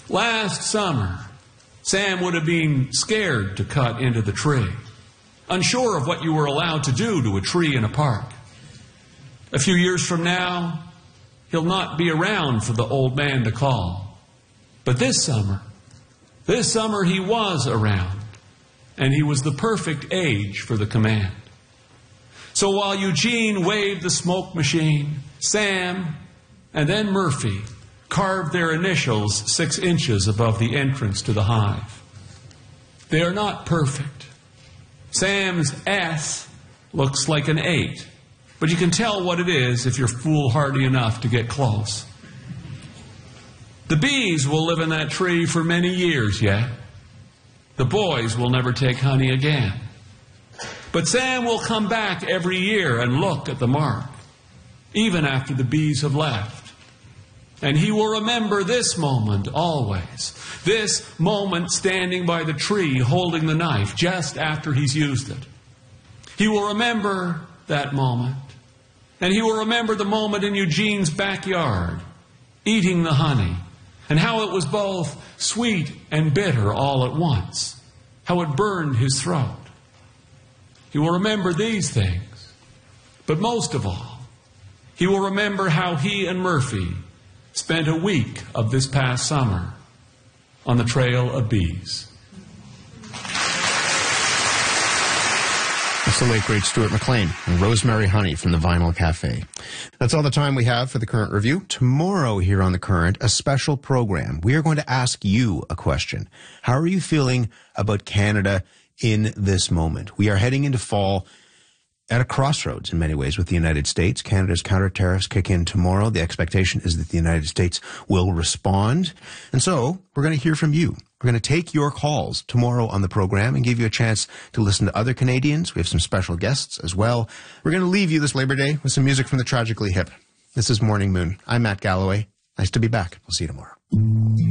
Last summer, Sam would have been scared to cut into the tree, unsure of what you were allowed to do to a tree in a park. A few years from now, he'll not be around for the old man to call. But this summer he was around, and he was the perfect age for the command. So while Eugene waved the smoke machine, Sam and then Murphy carved their initials 6 inches above the entrance to the hive. They are not perfect. Sam's S looks like an 8, but you can tell what it is if you're foolhardy enough to get close. The bees will live in that tree for many years yet. The boys will never take honey again. But Sam will come back every year and look at the mark, even after the bees have left. And he will remember this moment always. This moment standing by the tree holding the knife just after he's used it. He will remember that moment. And he will remember the moment in Eugene's backyard, eating the honey, and how it was both sweet and bitter all at once, how it burned his throat. He will remember these things, but most of all, he will remember how he and Murphy spent a week of this past summer on the trail of bees. That's the late, great Stuart McLean and Rosemary Honey from the Vinyl Cafe. That's all the time we have for the Current Review. Tomorrow here on The Current, a special program. We are going to ask you a question. How are you feeling about Canada in this moment? We are heading into fall at a crossroads in many ways with the United States. Canada's counter tariffs kick in tomorrow. The expectation is that the United States will respond. And so we're going to hear from you. We're going to take your calls tomorrow on the program and give you a chance to listen to other Canadians. We have some special guests as well. We're going to leave you this Labor Day with some music from the Tragically Hip. This is Morning Moon. I'm Matt Galloway. Nice to be back. We'll see you tomorrow.